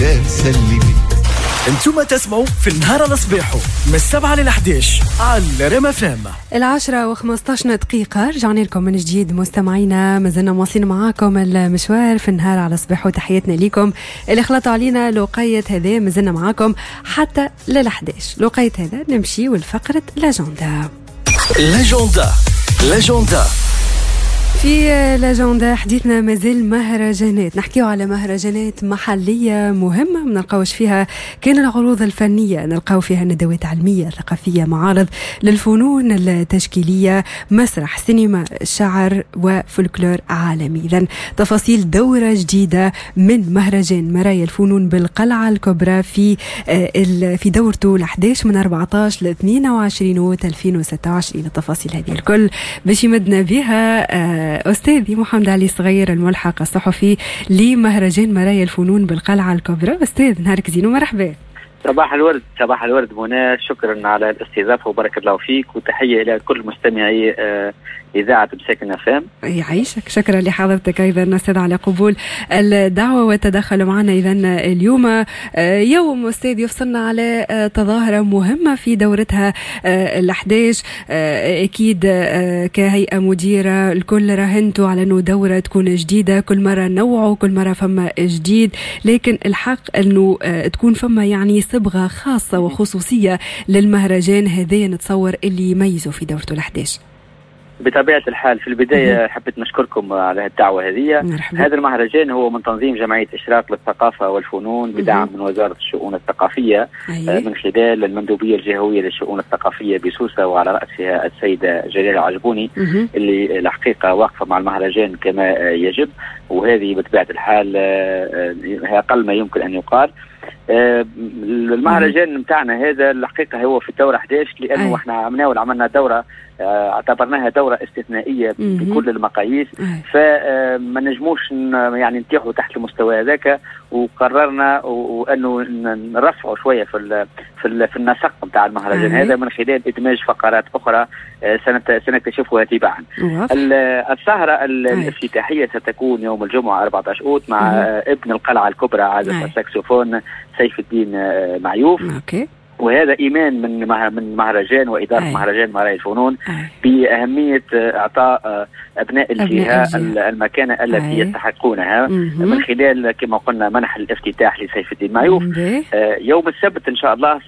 غير سلمي. انتم تسمعوا في النهار على صباحو من 7 ل 11 على ريم اف ام. 10:15 دقيقة. رجعنا لكم من جديد مستمعينا، مازلنا مواصلين معاكم المشوار في النهار على صباحو. تحياتنا لكم اللي خلطوا علينا لوقيت هذا، مازلنا معاكم حتى ل 11 لوقيت هذا. نمشي والفقرة لاجوندا. لاجوندا في لاجوندا حديثنا مازال مهرجانات، نحكيو على مهرجانات محلية مهمة، منلقاوش فيها كان العروض الفنية، نلقاو فيها ندوات علمية ثقافية، معارض للفنون التشكيلية، مسرح، سينما، شعر وفولكلور عالمي. إذن تفاصيل دورة جديدة من مهرجان مرايا الفنون بالقلعة الكبرى في دورته ال11 من 14 ل 22 أوت 2026. التفاصيل هذه الكل باش يمدنا بها أستاذي محمد علي صغير، الملحق الصحفي لمهرجان مرايا الفنون بالقلعة الكبرى. أستاذ نهارك زين ومرحبا. صباح الورد منى، شكرا على الاستضافة وبارك الله فيك، وتحية إلى كل مستمعي إذاعة مساكن FM. يعيشك، شكرا لحضرتك أيضا أستاذ على قبول الدعوة والتدخل معنا. إذن اليوم يوم أستاذ يفصلنا على تظاهرة مهمة في دورتها ال11. أكيد كهيئة مديرة الكل راهنتوا على أنه دورة تكون جديدة، كل مرة نوعوا، كل مرة فما جديد، لكن الحق أنه تكون فما يعني صبغة خاصة وخصوصية للمهرجان هذا، نتصور اللي يميزوا في دورته ال11. بطبيعة الحال في البداية حبيت نشكركم على الدعوة هذه. هذا المهرجان هو من تنظيم جمعية إشراق للثقافة والفنون بدعم من وزارة الشؤون الثقافية من خلال المندوبية الجهوية للشؤون الثقافية بسوسة، وعلى رأسها السيدة جلالة عجبوني اللي الحقيقة واقفة مع المهرجان كما يجب، وهذه بطبيعة الحال هي أقل ما يمكن أن يقال. المهرجان متاعنا هذا الحقيقة هو في الدورة 11 لأنه احنا عملنا دورة اعتبرناها دورة استثنائية بكل المقاييس، فما نجموش يعني نتيحوا تحت المستوى هذاك، وقررنا وأنه نرفعوا شوية في النسق نتاع المهرجان هذا من خلال إدماج فقرات أخرى سنكتشفها تباعا. السهرة الافتتاحية ستكون يوم الجمعة 14 أوت مع ابن القلعة الكبرى عازف الساكسفون سيف الدين معيوف. وهذا إيمان من مهرجان وإدارة مهرجان مرايا الفنون بأهمية إعطاء أبناء الجهة المكانة التي يستحقونها من خلال كما قلنا منح الافتتاح لسيف الدين معيوف. يوم السبت إن شاء الله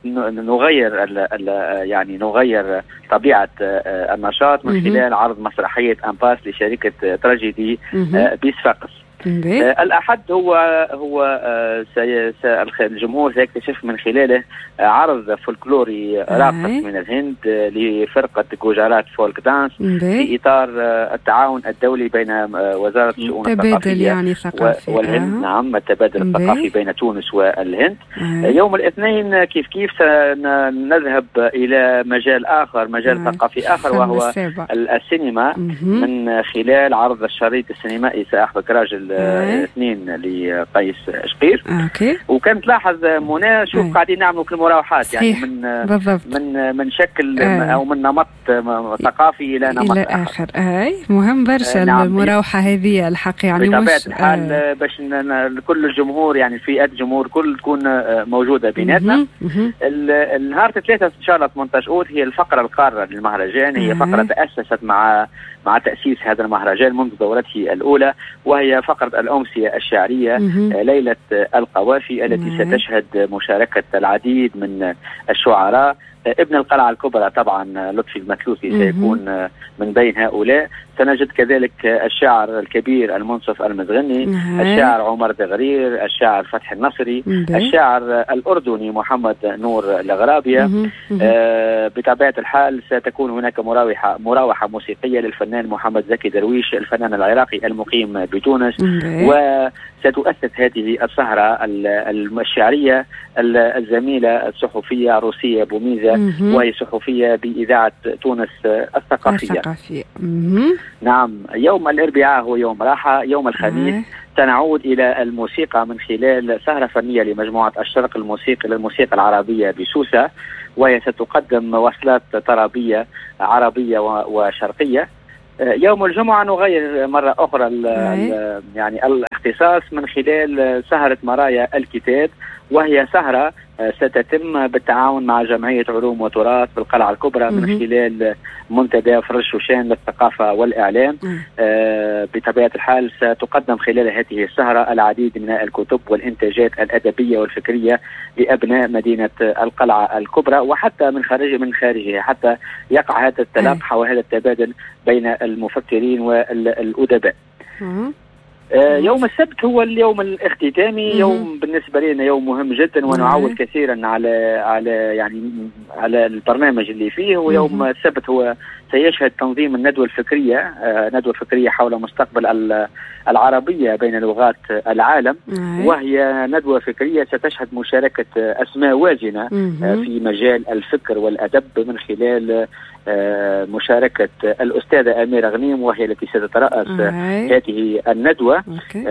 نغير طبيعة النشاط من خلال عرض مسرحية أمباس لشركة تراجيدي بيسفاقس. الأحد هو الجمهور سيكتشف من خلاله عرض فولكلوري راقص من الهند لفرقة جوجارات فولك دانس في إطار التعاون الدولي بين وزارة الشؤون الثقافية يعني والهند. نعم، التبادل الثقافي بين تونس والهند. يوم الاثنين كيف نذهب إلى مجال آخر، مجال ثقافي آخر، وهو السينما من خلال عرض الشريط السينمائي سأحبك راجل اثنين لقيس شقير. وكانت لاحظ منى شوف قاعدين نعملوا كل مراوحات يعني من شكل او من نمط ثقافي الى نمط اخر. مهم برشا المراوحة هذه الحق، يعني بطبيعة الحال باش كل الجمهور يعني فئات الجمهور كل تكون موجودة بيناتنا. النهار 3 ان شاء الله 18 أوت هي الفقرة القارة للمهرجان، هي فقرة تأسست مع تأسيس هذا المهرجان منذ دورته الأولى، وهي فقرة الأمسية الشعرية ليلة القوافي التي ستشهد مشاركة العديد من الشعراء. ابن القلعة الكبرى طبعا لطفي المثلوثي سيكون من بين هؤلاء. سنجد كذلك الشاعر الكبير المنصف المزغني، الشاعر عمر دغرير، الشاعر فتحي النصري، الشاعر الأردني محمد نور الغرابية. بطبيعة الحال ستكون هناك مراوحة موسيقية للفنان محمد زكي درويش الفنان العراقي المقيم بتونس. وستؤسس هذه السهرة الشعرية الزميلة الصحفية روسية بوميزة، وهي صحفية بإذاعة تونس الثقافية. نعم، يوم الأربعاء هو يوم راحة. يوم الخميس سنعود إلى الموسيقى من خلال سهرة فنية لمجموعة الشرق الموسيقي للموسيقى العربية بسوسة، وهي ستقدم وصلات طربية عربية وشرقية. يوم الجمعة نغير مرة أخرى يعني اختصاص من خلال سهرة مرايا الكتاب، وهي سهرة ستتم بالتعاون مع جمعية علوم وتراث بالقلعة الكبرى من خلال منتدى فرج شوشان للثقافة والإعلام. بطبيعة الحال ستقدم خلال هذه السهرة العديد من الكتب والإنتاجات الأدبية والفكرية لأبناء مدينة القلعة الكبرى وحتى من خارجها، حتى يقع هذا التلاقح وهذا التبادل بين المفكرين والأدباء. يوم السبت هو اليوم الاختتامي، يوم بالنسبة لنا يوم مهم جدا، ونعول كثيرا على البرنامج اللي فيه. ويوم السبت هو سيشهد تنظيم الندوة الفكرية، ندوة فكرية حول مستقبل العربية بين لغات العالم، وهي ندوة فكرية ستشهد مشاركة أسماء وازنة في مجال الفكر والأدب من خلال مشاركة الأستاذة أميرة غنيم، وهي التي ستترأس هذه الندوة.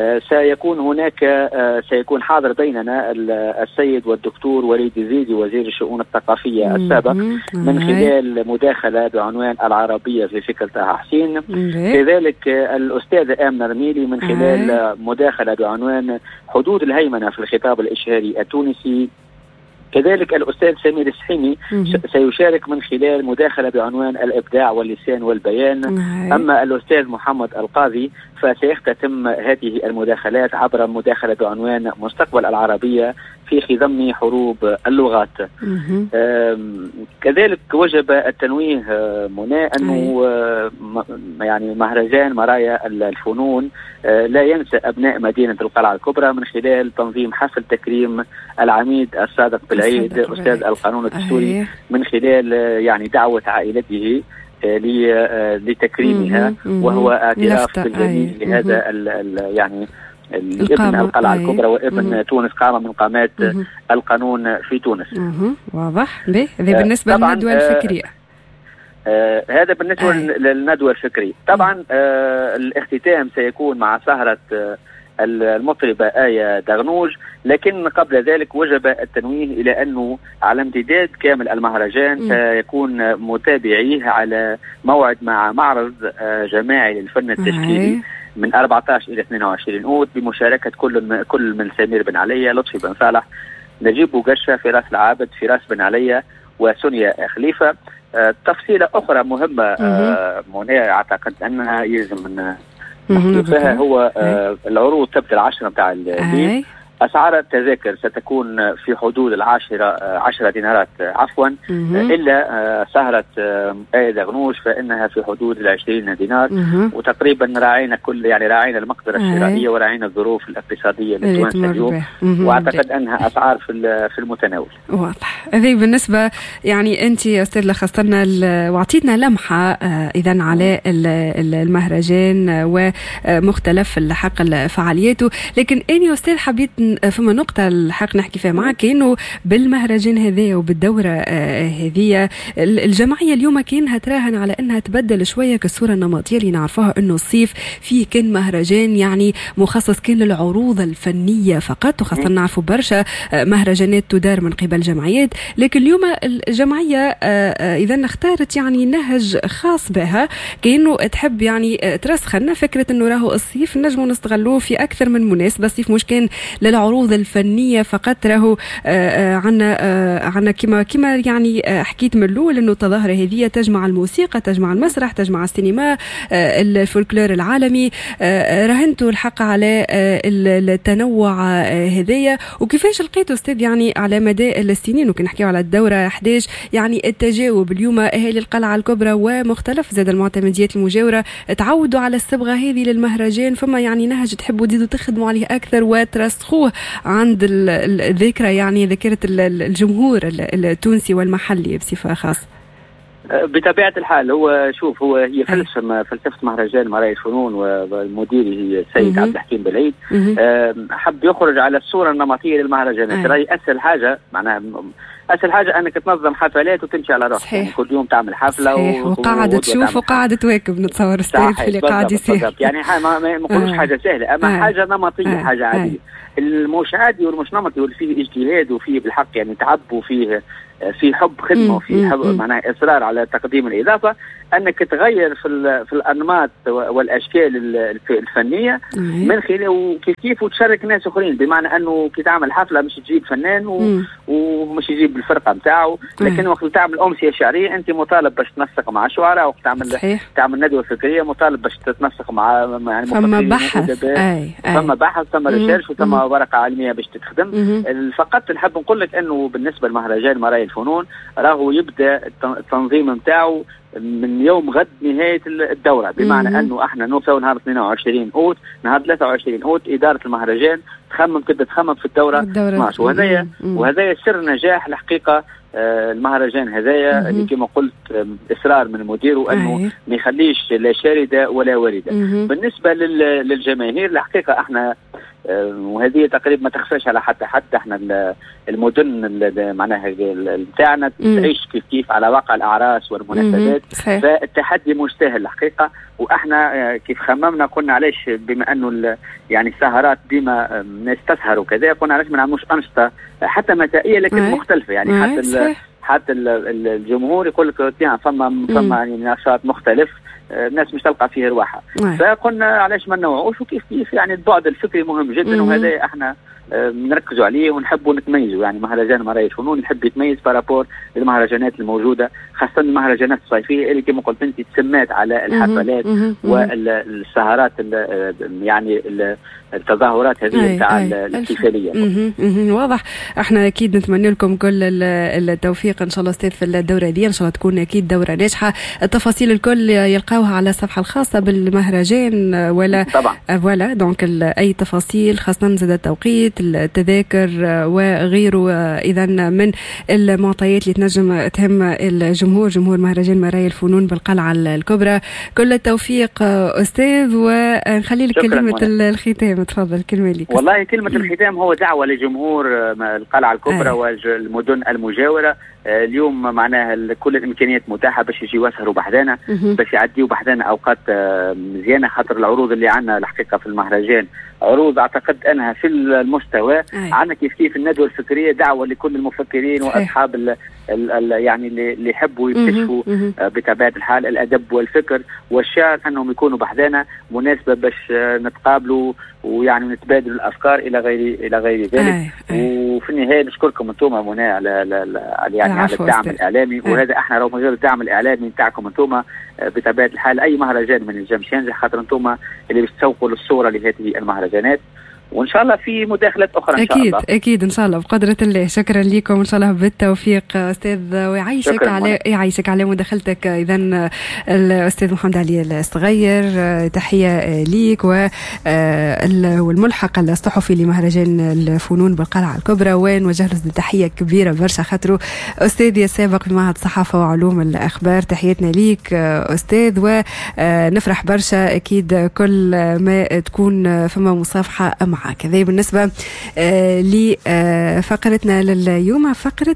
سيكون حاضر بيننا السيد والدكتور وليد الزيدي وزير الشؤون الثقافية السابق من خلال مداخلة بعنوان العربية في فكر طه حسين. كذلك الأستاذة آمنة رميلي من خلال مداخلة بعنوان حدود الهيمنة في الخطاب الإشهاري التونسي. كذلك الأستاذ سمير السحيمي سيشارك من خلال مداخلة بعنوان الإبداع واللسان والبيان. أما الأستاذ محمد القاضي فسيختتم هذه المداخلات عبر مداخلة بعنوان مستقبل العربية في خضم حروب اللغات. كذلك وجب التنويه أنه يعني مهرجان مرايا الفنون لا ينسى أبناء مدينة القلعة الكبرى من خلال تنظيم حفل تكريم العميد الصادق بالعيد أستاذ القانون الدستوري من خلال يعني دعوة عائلته لتكريمها، وهو اعتراف بالجميل لهذا يعني ابن القلعة الكبرى وابن تونس قامة من قامات القانون في تونس. واضح. هذا بالنسبة للندوة الفكرية. هذا بالنسبة للندوة الفكرية. طبعا الاختتام سيكون مع سهرة المطربة آية دغنوج، لكن قبل ذلك وجب التنويه إلى أنه على امتداد كامل المهرجان سيكون متابعيه على موعد مع معرض جماعي للفن التشكيلي من 14 إلى 22 أوت بمشاركة كل من سمير بن عليا، لطفي بن صالح، نجيب بوغشة، فراس العابد، فراس بن عليا، وسونيا خليفة. تفصيلة أخرى مهمة منى أعتقد أنها يلزم أن فيها هو العروض تبدأ 10 بتاع الليل. أسعار التذاكر ستكون في حدود 10 دينارات عفوا، إلا سهرة آية دغنوش فإنها في حدود 20 دينار. وتقريبا راعينا راعينا المقدرة الشرائية وراعينا الظروف الاقتصادية للتوانسة اليوم، وأعتقد أنها أسعار في المتناول. واضح. هذه بالنسبة يعني أنت يا أستاذ لخصت لنا وعطيتنا لمحة إذن على المهرجان ومختلف الحق فعالياته. لكن أنا يا أستاذ حبيت فما نقطة الحق نحكي فيها معك، إنه بالمهرجان هذا وبالدورة هذه الجمعية اليوم كانها تراهن على أنها تبدل شوية كالصورة النمطية اللي نعرفوها، إنه الصيف فيه كان مهرجان يعني مخصص كان للعروض الفنية فقط، وخاصة نعرفوا برشا مهرجانات تدار من قبل جمعيات. لكن اليوم الجمعية إذا اختارت يعني نهج خاص بها، كأنه تحب يعني ترسخنا فكرة إنه راهو الصيف نجموا نستغلوه في أكثر من مناسبة. الصيف مش كان العروض الفنية فقط، راهو عنا كما يعني حكيت من الأول إنه التظاهرة هذه تجمع الموسيقى، تجمع المسرح، تجمع السينما، الفولكلور العالمي. رهنتوا الحق على التنوع هذية، وكيفاش لقيتوا أستاذ يعني على مدى السنين، وكنا نحكيو على الدورة 11 يعني التجاوب اليوم أهالي القلعة الكبرى ومختلف زاد المعتمديات المجاورة تعودوا على الصبغة هذه للمهرجان، فما يعني نهج تحبوا تزيدوا تخدموا عليه أكثر وترسخوه عند الذكرى، يعني ذاكرة الجمهور التونسي والمحلي بصفة خاصة؟ بطبيعة الحال هي فلسفة مهرجان مرايا الفنون، والمدير هي السيد عبد الحكيم بالعيد. حب يخرج على الصورة النمطية للمهرجانات. راهي أسهل حاجة أنك تنظم حفلات وتمشي على روحك، يعني كل يوم تعمل حفلة وقاعد تشوف وقاعد تواكب، نتصور الستايل اللي قاعد يصير. يعني ما نقولوش حاجة سهلة، أما حاجة نمطية، حاجة عادية. المش عادي والمش نمطي واللي فيه اجتهاد وفيه بالحق يعني تعب وفيه في حب خدمه وفي حب معناها اصرار على تقديم الاضافه، انك تغير في الانماط والاشكال الفنيه من خلال وكيف وتشارك ناس اخرين، بمعنى انه كي تعمل حفله مش تجيب فنان ومش يجيب الفرقه نتاعو، لكن وقت تعمل امسيه شعريه انت مطالب باش تنسق مع شعراء، وقت تعمل ندوه فكريه مطالب باش تتنسق مع يعني فما بحث فما بحث ثم ريسيرش وثم ورقه علميه باش تتخدم. فقط نحب نقول لك انه بالنسبه لمهرجان مرايا الفنون راهو يبدا التنظيم نتاعو من يوم غد نهاية الدورة، بمعنى أنه احنا نوصل نهار 22 أوت، نهار 23 أوت إدارة المهرجان تخمم في الدورة 12، وهذا سر نجاح الحقيقة المهرجان هذايا اللي كما قلت إصرار من المدير وأنه ما يخليش لا شاردة ولا واردة. بالنسبة للجماهير الحقيقة احنا وهذه تقريبا ما تخفاش على حتى احنا المدن معناها بتاعنا تعيش كيف على واقع الاعراس والمناسبات، فالتحدي مستاهل الحقيقه. واحنا كيف خممنا قلنا علاش بما انه يعني السهرات ديما الناس تسهر وكذا، قلنا علاش ما نعملوش انشطه حتى مسائيه لكن مختلفه، يعني حتى الجمهور يقول لك فما يعني نشاط مختلف الناس مش تلقى فيه رواحها. فقلنا علاش ما نوعوش، وكيف يعني البعد الفكري مهم جدا، وهذا احنا نركزوا عليه ونحبوا نتميزوا. يعني مهرجان مرايا الفنون يحب يتميز بارابور للمهرجانات الموجوده، خاصه المهرجانات الصيفيه اللي كما قلت انت تسمات على الحفلات والسهرات يعني التظاهرات هذه نتاع الاحتفاليه. واضح. احنا اكيد نتمنى لكم كل التوفيق ان شاء الله استاذ في الدوره دي، ان شاء الله تكون اكيد دوره ناجحه. التفاصيل الكل يلقاوها على الصفحه الخاصه بالمهرجان ولا طبعا فوالا دونك اي تفاصيل خاصه زاد التوقيت التذاكر وغيره اذا من المعطيات اللي تنجم تهم الجمهور، جمهور مهرجان مرايا الفنون بالقلعه الكبرى. كل التوفيق استاذ، ونخلي لك كلمه الختام. تفضل كلمه لك. والله كلمه الختام هو دعوه لجمهور القلعه الكبرى والمدن المجاوره. اليوم معناها كل الامكانيات متاحه باش يجيو يسهروا بحذانا، باش يعديوا بحذانا اوقات مزيانه، خاطر العروض اللي عندنا الحقيقه في المهرجان عروض اعتقد انها في المستوى. عندنا كيف الندوه الفكريه دعوه لكل المفكرين واصحاب يعني اللي يحبوا يكتشفوا بطبيعه الحال الادب والفكر والشعر، انهم يكونوا بحذانا مناسبه باش نتقابلوا ويعني نتبادلوا الافكار الى غير ذلك. وفي النهايه نشكركم انتم منى على الدعم الاعلامي، وهذا احنا لو من غير الدعم الاعلامي نتاعكم انتم بطبيعه الحال اي مهرجان ما ينجمش ينجح، خاطر انتم اللي بتسوقوا للصوره لهذه المهرجانات. وان شاء الله في مداخلات اخرى ان شاء الله. اكيد ان شاء الله بقدره الله. شكرا لكم وان شاء الله بالتوفيق استاذ، ويعيشك على مداخلتك. اذا الاستاذ محمد علي الصغير تحيه ليك، والملحق الصحفي لمهرجان الفنون بالقلعه الكبرى، ونوجه له تحيه كبيره برشا خاطره استاذي السابق في معهد الصحافه وعلوم الاخبار. تحياتنا ليك استاذ، ونفرح برشا اكيد كل ما تكون فما مصافحه معك. هذا بالنسبة لفقرتنا لليوم، فقرة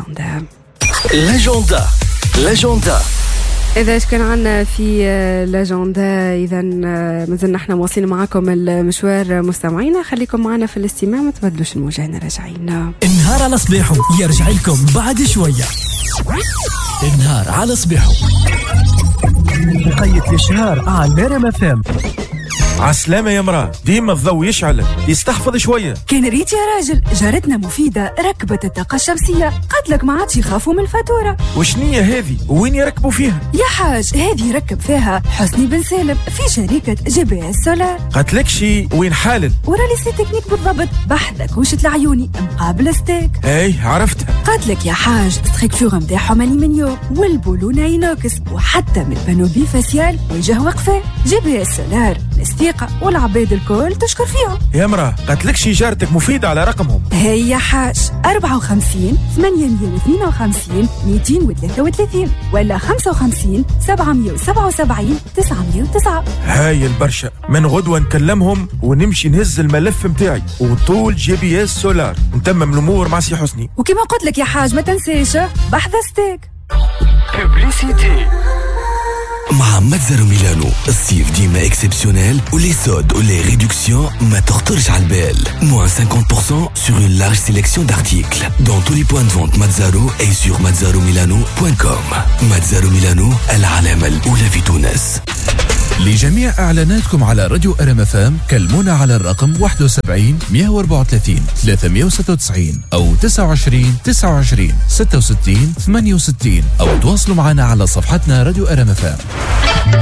لاجوندا. إذا كان عنا في لاجوندا، إذا مازلنا احنا مواصلين معاكم المشوار مستمعينا. خليكم معنا في الاستماع، ما تبدلوش الموجة، راجعين. النهار على صباحو يرجع لكم بعد شوية. النهار على صباحو بقية الشهر على ريم FM. عالسلامة يا مراه، ديما الضوء يشعل، يستحفظ شوية. كان ريت يا راجل، جارتنا مفيدة ركبت الطاقة الشمسية، قالت لك ما عادش يخافوا من الفاتورة. وشنية هذه؟ وين يركبوا فيها؟ يا حاج هذه يركب فيها حسني بن سالم في شركة GPS سولار. قالت لك شي وين حالا؟ ورا لي سي تكنيك بالضبط، بحذك وشة العيوني مقابل ستيك. اي عرفتها. قالت لك يا حاج ستركتور نتاعهم الومنيوم والبولونة ينوكس، وحتى من بانوبي فاسيال وجه وقفة. GPS سولار الثقة والعباد الكل تشكر فيهم. يا مراه قالت لك شي جارتك مفيدة على رقمهم؟ هيا حاج 54 852 233 ولا 55 777 909. هاي البرشا، من غدوة نكلمهم ونمشي نهز الملف متاعي وطول GPS سولار نتمم الأمور مع سي حسني. وكما قلت لك يا حاج ما تنساش بحث ستيك. بوبليسيتي. مع ماتزارو ميلانو. الصيف ديما اكسبسيونيل ولي سود ولي ريدكسيون ما تخطرش على البال. moins 50% sur une large sélection d'articles dans tous les points de vente Mazzaro et sur mazzaromilano.com. Mazzaro Milano, العلامة الأولى في تونس. لجميع إعلاناتكم على راديو RMFM كلمونا على الرقم 71 134 396 أو 29 29 66 68 أو تواصلوا معنا على صفحتنا راديو RMFM.